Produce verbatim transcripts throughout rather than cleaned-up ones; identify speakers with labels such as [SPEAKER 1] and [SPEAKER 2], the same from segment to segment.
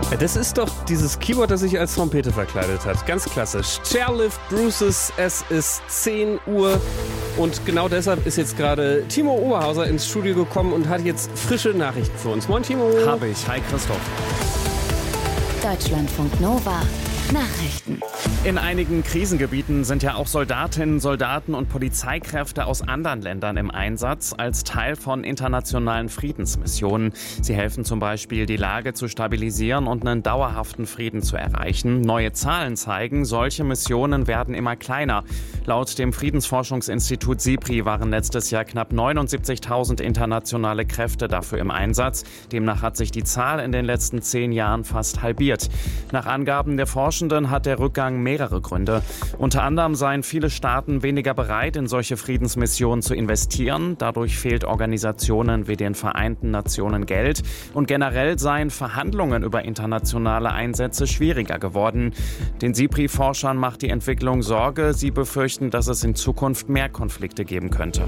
[SPEAKER 1] Das ist doch dieses Keyboard, das sich als Trompete verkleidet hat. Ganz klassisch. Chairlift Bruces, es ist zehn Uhr und genau deshalb ist jetzt gerade Timo Oberhauser ins Studio gekommen und hat jetzt frische Nachrichten für uns. Moin Timo.
[SPEAKER 2] Habe ich. Hi Christoph.
[SPEAKER 3] Deutschlandfunk Nova. Nachrichten.
[SPEAKER 2] In einigen Krisengebieten sind ja auch Soldatinnen, Soldaten und Polizeikräfte aus anderen Ländern im Einsatz als Teil von internationalen Friedensmissionen. Sie helfen zum Beispiel, die Lage zu stabilisieren und einen dauerhaften Frieden zu erreichen. Neue Zahlen zeigen, solche Missionen werden immer kleiner. Laut dem Friedensforschungsinstitut SIPRI waren letztes Jahr knapp neunundsiebzigtausend internationale Kräfte dafür im Einsatz. Demnach hat sich die Zahl in den letzten zehn Jahren fast halbiert. Nach Angaben der Forschenden hat der Rückgang mehrere Gründe. Unter anderem seien viele Staaten weniger bereit, in solche Friedensmissionen zu investieren. Dadurch fehlt Organisationen wie den Vereinten Nationen Geld. Und generell seien Verhandlungen über internationale Einsätze schwieriger geworden. Den SIPRI-Forschern macht die Entwicklung Sorge. Sie befürchten, dass es in Zukunft mehr Konflikte geben könnte.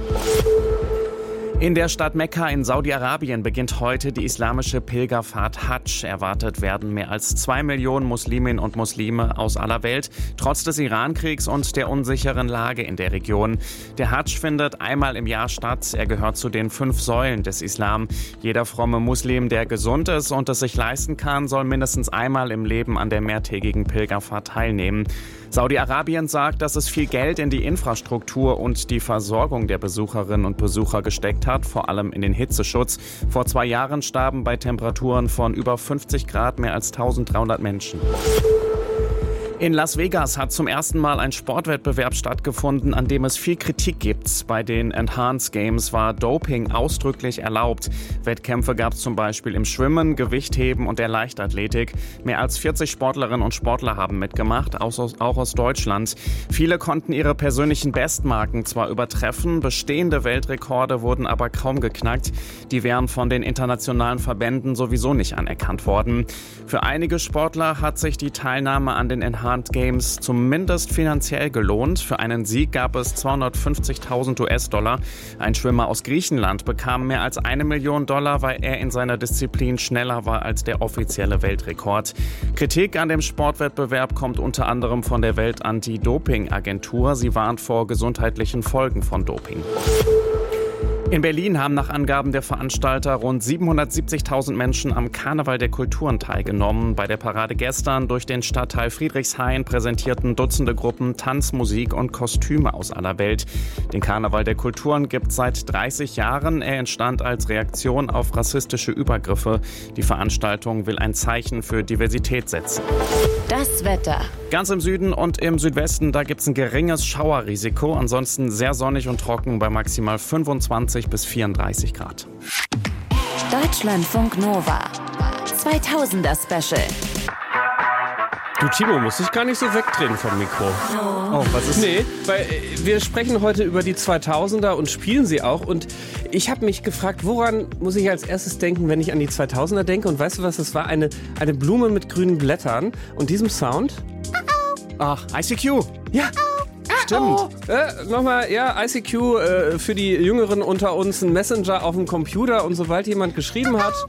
[SPEAKER 2] In der Stadt Mekka in Saudi-Arabien beginnt heute die islamische Pilgerfahrt Hadsch. Erwartet werden mehr als zwei Millionen Musliminnen und Muslime aus aller Welt, trotz des Irankriegs und der unsicheren Lage in der Region. Der Hadsch findet einmal im Jahr statt. Er gehört zu den fünf Säulen des Islam. Jeder fromme Muslim, der gesund ist und es sich leisten kann, soll mindestens einmal im Leben an der mehrtägigen Pilgerfahrt teilnehmen. Saudi-Arabien sagt, dass es viel Geld in die Infrastruktur und die Versorgung der Besucherinnen und Besucher gesteckt hat, vor allem in den Hitzeschutz. Vor zwei Jahren starben bei Temperaturen von über fünfzig Grad mehr als eintausenddreihundert Menschen. In Las Vegas hat zum ersten Mal ein Sportwettbewerb stattgefunden, an dem es viel Kritik gibt. Bei den Enhanced Games war Doping ausdrücklich erlaubt. Wettkämpfe gab es zum Beispiel im Schwimmen, Gewichtheben und der Leichtathletik. Mehr als vierzig Sportlerinnen und Sportler haben mitgemacht, auch aus, auch aus Deutschland. Viele konnten ihre persönlichen Bestmarken zwar übertreffen, bestehende Weltrekorde wurden aber kaum geknackt. Die wären von den internationalen Verbänden sowieso nicht anerkannt worden. Für einige Sportler hat sich die Teilnahme an den Enhanced Games zumindest finanziell gelohnt. Für einen Sieg gab es zweihundertfünfzigtausend US-Dollar. Ein Schwimmer aus Griechenland bekam mehr als eine Million Dollar, weil er in seiner Disziplin schneller war als der offizielle Weltrekord. Kritik an dem Sportwettbewerb kommt unter anderem von der Welt-Anti-Doping-Agentur. Sie warnt vor gesundheitlichen Folgen von Doping. In Berlin haben nach Angaben der Veranstalter rund siebenhundertsiebzigtausend Menschen am Karneval der Kulturen teilgenommen. Bei der Parade gestern durch den Stadtteil Friedrichshain präsentierten Dutzende Gruppen Tanz, Musik und Kostüme aus aller Welt. Den Karneval der Kulturen gibt es seit dreißig Jahren. Er entstand als Reaktion auf rassistische Übergriffe. Die Veranstaltung will ein Zeichen für Diversität setzen.
[SPEAKER 3] Das Wetter.
[SPEAKER 2] Ganz im Süden und im Südwesten, da gibt es ein geringes Schauerrisiko. Ansonsten sehr sonnig und trocken bei maximal fünfundzwanzig bis vierunddreißig Grad.
[SPEAKER 3] Deutschlandfunk Nova. zweitausender Special.
[SPEAKER 1] Du Timo, musst dich gar nicht so wegdrehen vom Mikro.
[SPEAKER 2] Oh, was ist?
[SPEAKER 1] Nee, weil wir sprechen heute über die zweitausender und spielen sie auch. Und ich habe mich gefragt, woran muss ich als erstes denken, wenn ich an die zweitausender denke? Und weißt du was, das war eine, eine Blume mit grünen Blättern und diesem Sound.
[SPEAKER 2] Ach, I C Q.
[SPEAKER 1] Ja.
[SPEAKER 2] Stimmt.
[SPEAKER 1] Äh, nochmal, ja, I C Q äh, für die Jüngeren unter uns, ein Messenger auf dem Computer und sobald jemand geschrieben hat,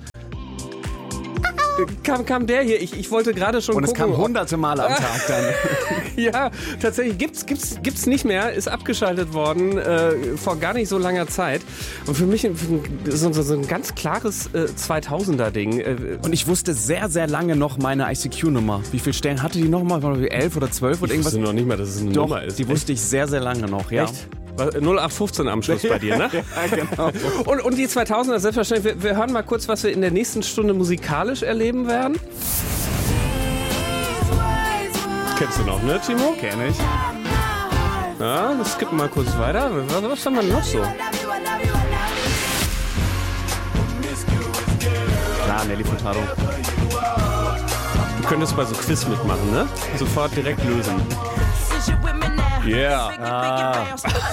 [SPEAKER 1] kam, kam der hier. Ich, ich wollte gerade schon
[SPEAKER 2] und
[SPEAKER 1] gucken.
[SPEAKER 2] Und es kam hunderte Male am Tag dann.
[SPEAKER 1] Ja, tatsächlich gibt's, gibt's, gibt's nicht mehr, ist abgeschaltet worden äh, vor gar nicht so langer Zeit. Und für mich so, so, so ein ganz klares äh, zweitausender-Ding. Äh,
[SPEAKER 2] und ich wusste sehr, sehr lange noch meine I C Q-Nummer. Wie viele Stellen hatte die nochmal? War die elf oder zwölf oder irgendwas?
[SPEAKER 1] Ich wusste noch nicht mal, dass es eine
[SPEAKER 2] Doch,
[SPEAKER 1] Nummer ist.
[SPEAKER 2] die wusste ich sehr, sehr lange noch, ja.
[SPEAKER 1] Echt? null acht fünfzehn am Schluss bei dir, ne?
[SPEAKER 2] Ja, genau.
[SPEAKER 1] Und, und die zweitausender, selbstverständlich. Wir, wir hören mal kurz, was wir in der nächsten Stunde musikalisch erleben werden. Kennst du noch, ne, Timo?
[SPEAKER 2] Kenn ich.
[SPEAKER 1] Ja, wir skippen mal kurz weiter. Was, was haben wir noch so?
[SPEAKER 2] Klar, Nelly Furtado.
[SPEAKER 1] Du könntest bei so Quiz mitmachen, ne? Sofort direkt lösen. Yeah.
[SPEAKER 2] Ah.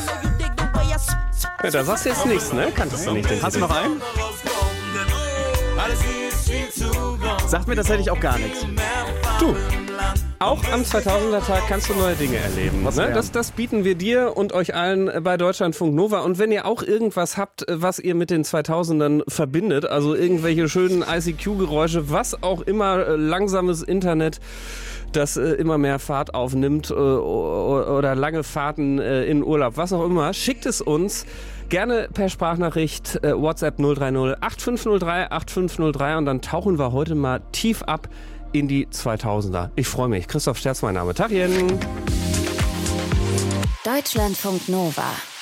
[SPEAKER 1] Ja, da sagst du jetzt nichts, ne? Kanntest du nicht.
[SPEAKER 2] Hast du noch einen? Sagt mir tatsächlich auch gar nichts.
[SPEAKER 1] Du, auch am zweitausender-Tag kannst du neue Dinge erleben. Ne? Das, das bieten wir dir und euch allen bei Deutschlandfunk Nova. Und wenn ihr auch irgendwas habt, was ihr mit den zweitausendern verbindet, also irgendwelche schönen I C Q-Geräusche, was auch immer, langsames Internet, das äh, immer mehr Fahrt aufnimmt äh, oder lange Fahrten äh, in Urlaub, was auch immer, schickt es uns gerne per Sprachnachricht, äh, WhatsApp null drei null acht fünf null drei acht fünf null drei und dann tauchen wir heute mal tief ab in die zweitausender. Ich freue mich. Christoph Sterz, mein Name. Tagchen.
[SPEAKER 3] Deutschlandfunk Nova.